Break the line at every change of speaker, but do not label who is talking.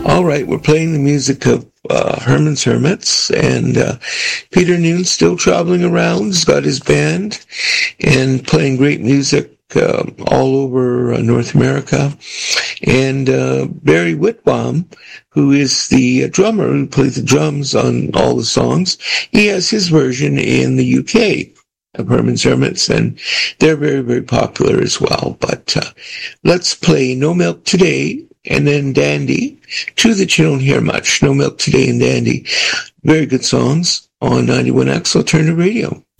All right, we're playing the music of Herman's Hermits, and Peter Noon's still traveling around. He's got his band and playing great music all over North America. And Barry Whitbaum, who is the drummer who plays the drums on all the songs, he has his version in the UK of Herman's Hermits, and they're very, very popular as well. But let's play No Milk Today, and then Dandy, two that you don't hear much, No Milk Today and Dandy. Very good songs on 91X Alternative Radio.